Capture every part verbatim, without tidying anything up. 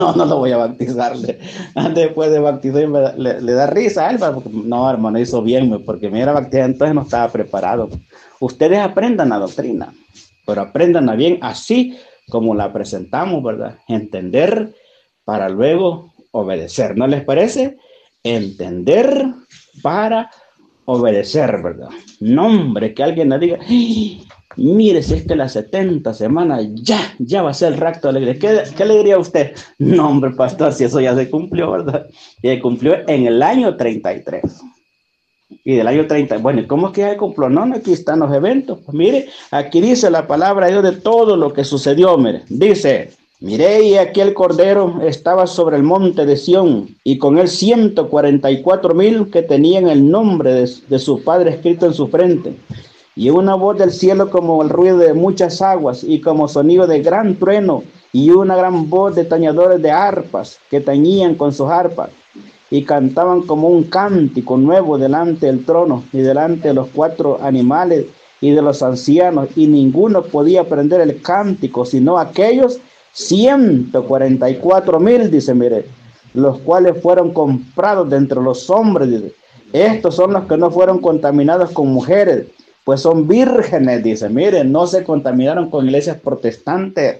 no, no lo voy a bautizar. Le- Después de bautizar me- le, le da risa a él, porque no, hermano, hizo bien, porque me era bautizado, entonces no estaba preparado. Ustedes aprendan la doctrina, pero aprendan bien así como la presentamos, ¿verdad? Entender para luego obedecer, ¿no les parece? Entender para obedecer, ¿verdad? No, hombre, que alguien le diga, "Ay, mire, si es que las setenta semanas ya, ya va a ser el rapto de la iglesia. ¿Qué, qué alegría usted? No, hombre, pastor, si eso ya se cumplió, ¿verdad? Y se cumplió en el año treinta y tres. Y del año treinta, bueno, ¿y cómo es que ya se cumplió? No, no, aquí están los eventos. Pues mire, aquí dice la palabra de Dios de todo lo que sucedió, mire. Dice, miré y aquí el Cordero estaba sobre el monte de Sión, y con él ciento cuarenta y cuatro mil que tenían el nombre de, de su Padre escrito en su frente. Y una voz del cielo como el ruido de muchas aguas y como sonido de gran trueno y una gran voz de tañedores de arpas que tañían con sus arpas y cantaban como un cántico nuevo delante del trono y delante de los cuatro animales y de los ancianos, y ninguno podía aprender el cántico sino aquellos ciento cuarenta y cuatro mil, dice, mire, los cuales fueron comprados de entre los hombres, dice. Estos son los que no fueron contaminados con mujeres, pues son vírgenes, dice. Miren, no se contaminaron con iglesias protestantes.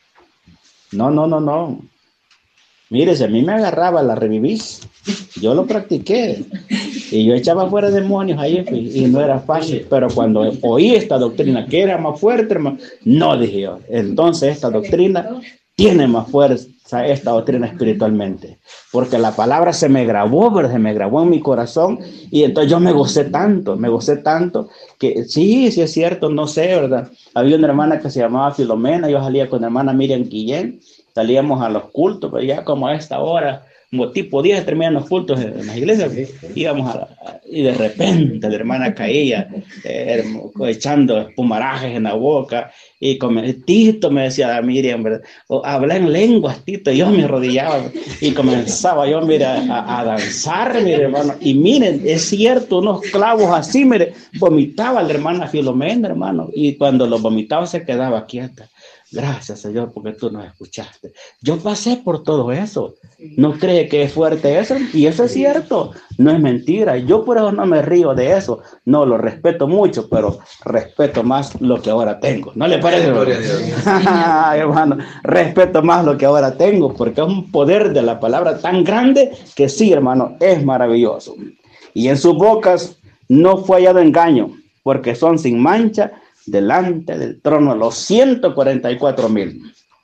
No, no, no, no. Mire, si a mí me agarraba la revivís, yo lo practiqué. Y yo echaba fuera demonios ahí, y no era fácil. Pero cuando oí esta doctrina, que era más fuerte, hermano, no, dije yo. Entonces esta doctrina tiene más fuerza, esta doctrina espiritualmente. Porque la palabra se me grabó, ¿verdad? Se me grabó en mi corazón. Y entonces yo me gocé tanto, me gocé tanto, que sí, sí es cierto, no sé, ¿verdad? Había una hermana que se llamaba Filomena, yo salía con la hermana Miriam Guillén, salíamos a los cultos, pero ya como a esta hora, como tipo diez, terminan los cultos en las iglesias, íbamos a, a, y de repente la hermana caía, eh, echando espumarajes en la boca, y como, Tito, me decía Miriam, ¿verdad? O habla en lenguas, Tito, y yo me arrodillaba, y comenzaba yo, mira, a, a danzar, mire, hermano, y miren, es cierto, unos clavos así, mire, vomitaba la hermana Filomena, hermano, y cuando los vomitaba se quedaba quieta. Gracias, Señor, porque tú nos escuchaste. Yo pasé por todo eso. ¿No cree que es fuerte eso? Y eso es cierto, no es mentira. Yo por eso no me río de eso. No, lo respeto mucho, pero respeto más lo que ahora tengo. ¿No le parece? Gloria a Dios. Hermano, respeto más lo que ahora tengo, porque es un poder de la palabra tan grande que sí, hermano, es maravilloso. Y en sus bocas no fue hallado engaño, porque son sin mancha delante del trono los ciento cuarenta y cuatro mil.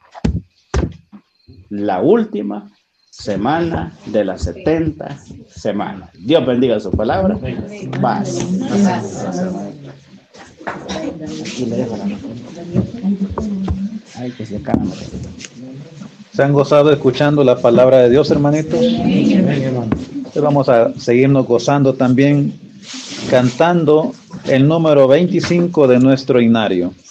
La última semana de las setenta semanas. Dios bendiga su palabra. Paz. Aquí le dejo la mano. Ay, que se calma. ¿Se han gozado escuchando la palabra de Dios, hermanitos? Vamos a seguirnos gozando también cantando el número veinticinco de nuestro himnario.